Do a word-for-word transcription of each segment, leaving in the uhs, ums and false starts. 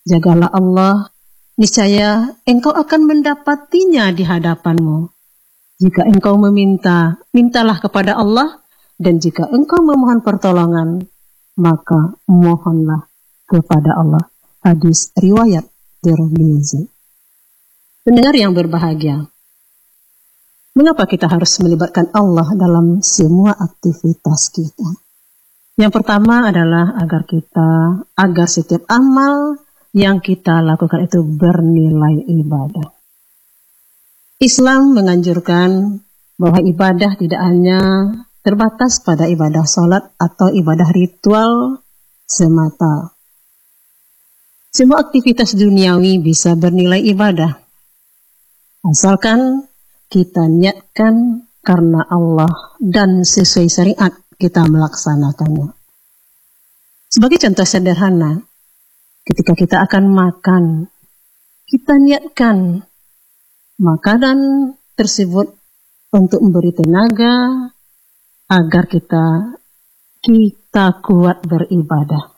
Jagalah Allah, niscaya engkau akan mendapatinya di hadapanmu. Jika engkau meminta, mintalah kepada Allah, dan jika engkau memohon pertolongan, maka mohonlah kepada Allah. Hadis riwayat Tirmizi. Pendengar yang berbahagia, mengapa kita harus melibatkan Allah dalam semua aktivitas kita? Yang pertama adalah agar kita, agar setiap amal yang kita lakukan itu bernilai ibadah. Islam menganjurkan bahwa ibadah tidak hanya terbatas pada ibadah sholat atau ibadah ritual semata. Semua aktivitas duniawi bisa bernilai ibadah, asalkan kita niatkan karena Allah dan sesuai syariat kita melaksanakannya. Sebagai contoh sederhana, ketika kita akan makan, kita niatkan makanan tersebut untuk memberi tenaga agar kita kita kuat beribadah.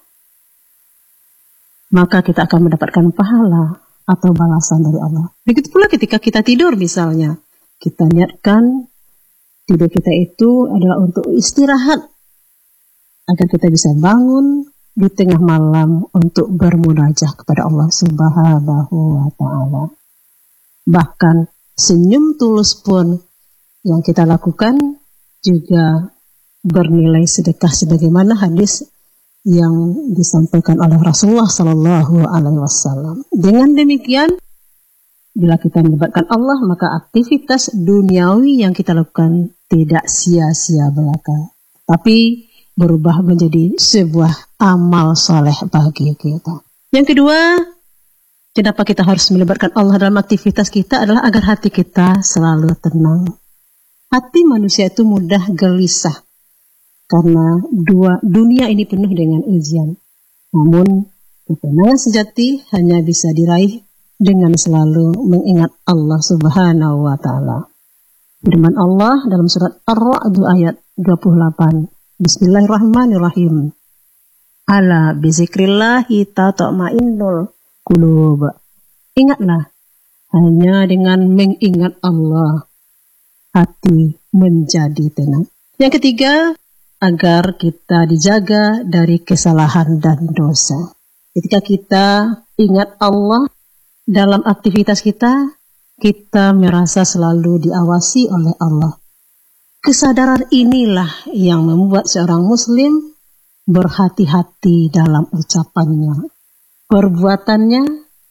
Maka kita akan mendapatkan pahala atau balasan dari Allah. Begitu pula ketika kita tidur misalnya, kita niatkan tidur kita itu adalah untuk istirahat agar kita bisa bangun di tengah malam untuk bermunajah kepada Allah Subhanahu wa Ta'ala. Bahkan senyum tulus pun yang kita lakukan juga bernilai sedekah, sebagaimana hadis yang disampaikan oleh Rasulullah Sallallahu Alaihi Wasallam. Dengan demikian, bila kita melibatkan Allah, maka aktivitas duniawi yang kita lakukan tidak sia-sia belaka, tapi berubah menjadi sebuah amal soleh bagi kita. Yang kedua, kenapa kita harus melibatkan Allah dalam aktivitas kita adalah agar hati kita selalu tenang. Hati manusia itu mudah gelisah karena dua dunia ini penuh dengan ujian. Namun, ketenangan sejati hanya bisa diraih dengan selalu mengingat Allah Subhanahu wa Ta'ala. Firman Allah dalam surat Ar-Ra'd ayat dua puluh delapan. Bismillahirrahmanirrahim. Ala bizikrillahi tatma'innul qulub. Ingatlah, hanya dengan mengingat Allah hati menjadi tenang. Yang ketiga, agar kita dijaga dari kesalahan dan dosa. Ketika kita ingat Allah dalam aktivitas kita, kita merasa selalu diawasi oleh Allah. Kesadaran inilah yang membuat seorang muslim berhati-hati dalam ucapannya, perbuatannya,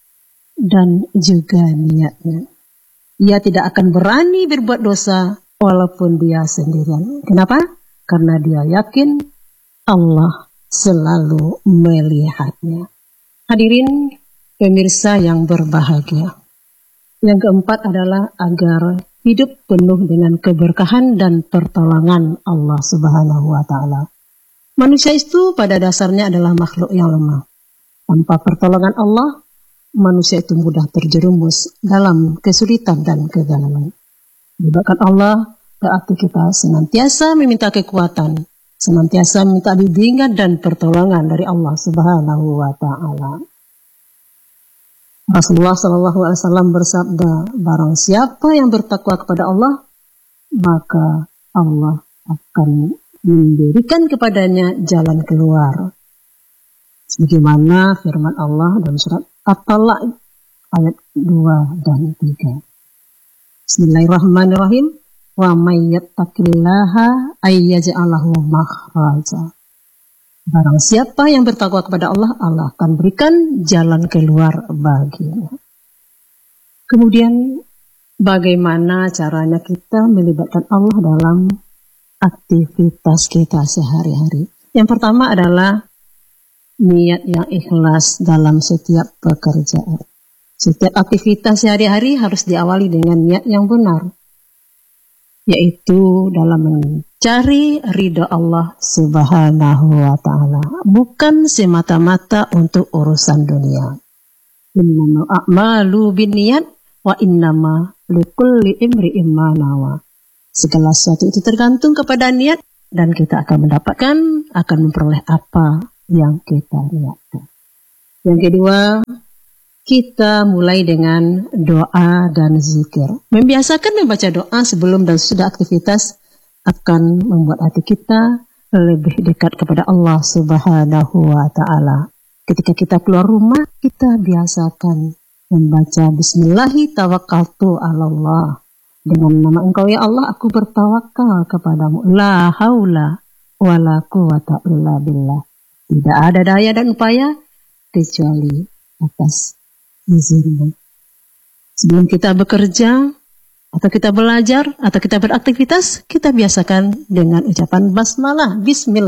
dan juga niatnya. Ia tidak akan berani berbuat dosa walaupun dia sendirian. Kenapa? Karena dia yakin Allah selalu melihatnya. Hadirin pemirsa yang berbahagia. Yang keempat adalah agar hidup penuh dengan keberkahan dan pertolongan Allah Subhanahu wa Ta'ala. Manusia itu pada dasarnya adalah makhluk yang lemah. Tanpa pertolongan Allah, manusia itu mudah terjerumus dalam kesulitan dan keganalan. Libatkan Allah berarti kita senantiasa meminta kekuatan, senantiasa meminta bimbingan dan pertolongan dari Allah Subhanahu wa Ta'ala. Rasulullah Shallallahu Alaihi Wasallam bersabda, barang siapa yang bertakwa kepada Allah, maka Allah akan memberikan kepadanya jalan keluar. Sebagaimana firman Allah dalam surat At-Talaq ayat dua dan tiga. Bismillahirrahmanirrahim. Wa may yattaqillaha ayyaj'alahu makhraja. Barang siapa yang bertakwa kepada Allah, Allah akan berikan jalan keluar baginya. Kemudian, bagaimana caranya kita melibatkan Allah dalam aktivitas kita sehari-hari? Yang pertama adalah niat yang ikhlas dalam setiap pekerjaan. Setiap aktivitas sehari-hari harus diawali dengan niat yang benar, yaitu dalam mencari ridha Allah Subhanahu wa Ta'ala, bukan semata-mata untuk urusan dunia. Innamal a'malu binniyat wa innama likulli imri'in ma nawa. Segala sesuatu itu tergantung kepada niat, dan kita akan mendapatkan, akan memperoleh apa yang kita niatkan. Yang kedua, kita mulai dengan doa dan zikir. Membiasakan membaca doa sebelum dan sesudah aktivitas akan membuat hati kita lebih dekat kepada Allah Subhanahu wa Ta'ala. Ketika kita keluar rumah, kita biasakan membaca Bismillahi tawakkaltu ala Allah. Dengan nama Engkau ya Allah, aku bertawakal kepadamu. La haula wa la quwata illa billah. Tidak ada daya dan upaya kecuali atas izinmu. Sebelum kita bekerja, atau kita belajar, atau kita beraktivitas, kita biasakan dengan ucapan basmalah,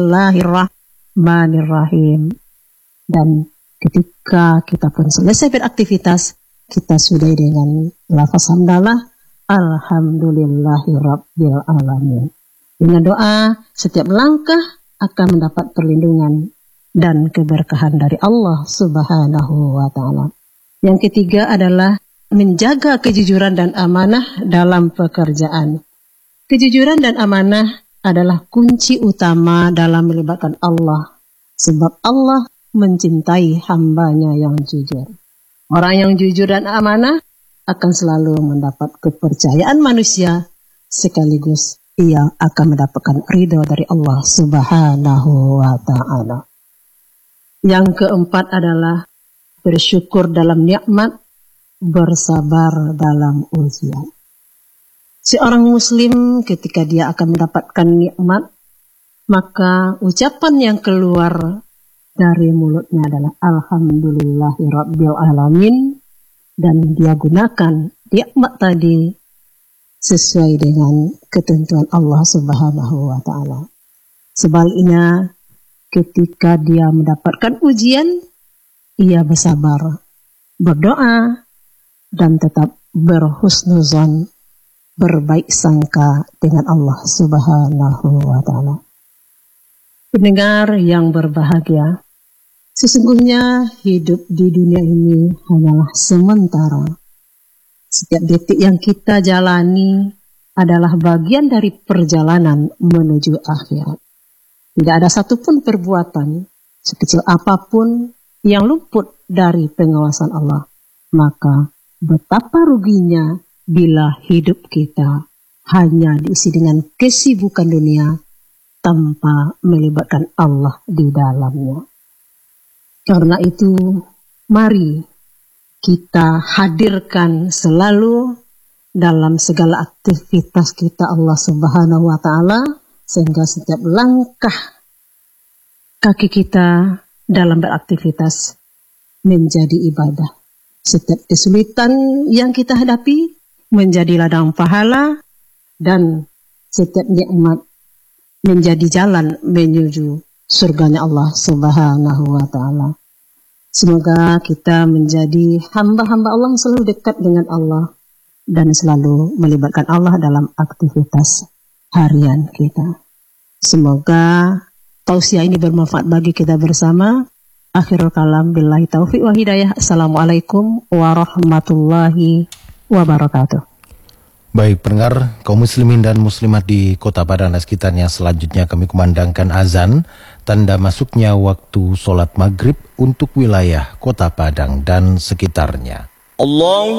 Bismillahirrahmanirrahim. Dan ketika kita pun selesai beraktivitas, kita sudahi dengan lafaz hamdalah, Alhamdulillahi Rabbil Alamin. Dengan doa, setiap langkah akan mendapat perlindungan dan keberkahan dari Allah Subhanahu wa Ta'ala. Yang ketiga adalah menjaga kejujuran dan amanah dalam pekerjaan. Kejujuran dan amanah adalah kunci utama dalam melibatkan Allah, sebab Allah mencintai hambanya yang jujur. Orang yang jujur dan amanah akan selalu mendapat kepercayaan manusia, sekaligus ia akan mendapatkan ridho dari Allah Subhanahu wa Ta'ala. Yang keempat adalah bersyukur dalam nikmat, bersabar dalam ujian. Seorang muslim ketika dia akan mendapatkan nikmat, maka ucapan yang keluar dari mulutnya adalah Alhamdulillahi Rabbil Alamin, dan dia gunakan nikmat tadi sesuai dengan ketentuan Allah Subhanahu wa Ta'ala. Sebaliknya, ketika dia mendapatkan ujian, ia bersabar, berdoa, dan tetap berhusnuzon, berbaik sangka dengan Allah Subhanahu wa Ta'ala. Pendengar yang berbahagia, sesungguhnya hidup di dunia ini hanyalah sementara. Setiap detik yang kita jalani adalah bagian dari perjalanan menuju akhirat. Tidak ada satupun perbuatan, sekecil apapun, yang luput dari pengawasan Allah. Maka betapa ruginya bila hidup kita hanya diisi dengan kesibukan dunia tanpa melibatkan Allah di dalamnya. Karena itu, mari kita hadirkan selalu dalam segala aktivitas kita Allah Subhanahu wa Ta'ala, sehingga setiap langkah kaki kita dalam beraktivitas menjadi ibadah. Setiap kesulitan yang kita hadapi menjadi ladang pahala, dan setiap nikmat menjadi jalan menuju surganya Allah Subhanahu wa Ta'ala. Semoga kita menjadi hamba-hamba Allah yang selalu dekat dengan Allah dan selalu melibatkan Allah dalam aktivitas harian kita. Semoga tausiah ini bermanfaat bagi kita bersama. Akhirul kalam, billahi taufiq wa hidayah. Assalamualaikum warahmatullahi wabarakatuh. Baik pendengar, kaum muslimin dan muslimat di Kota Padang dan sekitarnya, selanjutnya kami kumandangkan azan, tanda masuknya waktu sholat maghrib untuk wilayah Kota Padang dan sekitarnya. Allah